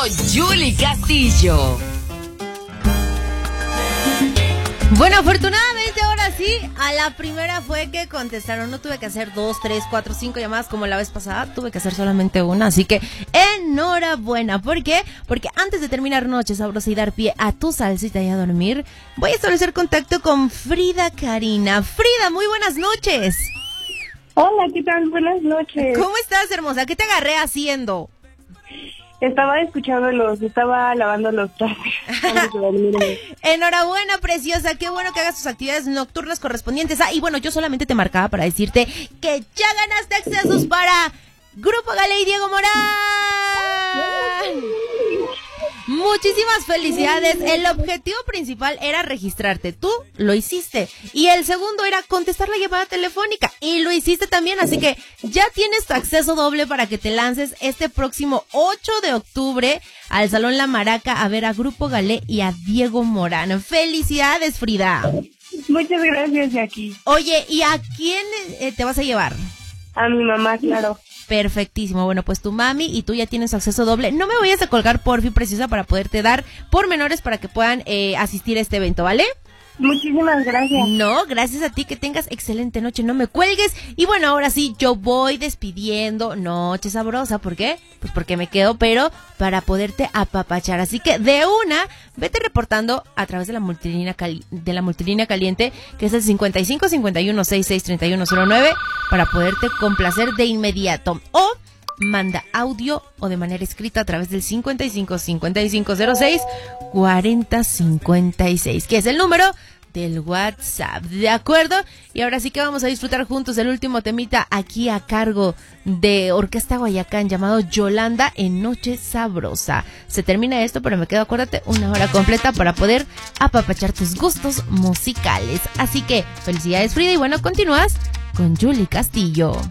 Yuli Castillo. Bueno, afortunadamente ahora sí, a la primera fue que contestaron. No tuve que hacer 2, 3, 4, 5 llamadas como la vez pasada. Tuve que hacer solamente una, así que enhorabuena. ¿Por qué? Porque antes de terminar Noche Sabrosa y dar pie a tu salsita y a dormir, voy a establecer contacto con Frida Karina. Frida, muy buenas noches. Hola, ¿qué tal? Buenas noches. ¿Cómo estás, hermosa? ¿Qué te agarré haciendo? Estaba estaba lavando los trastes antes de dormirme. Enhorabuena, preciosa, qué bueno que hagas tus actividades nocturnas correspondientes. Y bueno, yo solamente te marcaba para decirte que ya ganaste accesos para Grupo Galé y Diego Morán. Muchísimas felicidades. El objetivo principal era registrarte. Tú lo hiciste. Y el segundo era contestar la llamada telefónica. Y lo hiciste también. Así que ya tienes tu acceso doble para que te lances este próximo 8 de octubre al Salón La Maraca a ver a Grupo Galé y a Diego Morán. Felicidades, Frida. Muchas gracias, Jackie. Oye, ¿y a quién te vas a llevar? A mi mamá, claro. Perfectísimo. Bueno, pues tu mami y tú ya tienes acceso doble. No me vayas a colgar, porfi, preciosa, para poderte dar pormenores para que puedan asistir a este evento, ¿vale? Muchísimas gracias. No, gracias a ti, que tengas excelente noche, no me cuelgues. Y bueno, ahora sí, yo voy despidiendo Noche Sabrosa. ¿Por qué? Pues porque me quedo, pero para poderte apapachar. Así que de una, vete reportando a través de la multilínea caliente, que es el 55 51 66 31 09, para poderte complacer de inmediato. O manda audio o de manera escrita a través del 55 55 06 40 56, que es el número del WhatsApp, ¿de acuerdo? Y ahora sí que vamos a disfrutar juntos el último temita aquí a cargo de Orquesta Guayacán, llamado Yolanda en Noche Sabrosa. Se termina esto, pero me quedo, acuérdate, una hora completa para poder apapachar tus gustos musicales. Así que felicidades, Frida, y bueno, continúas con Yuli Castillo.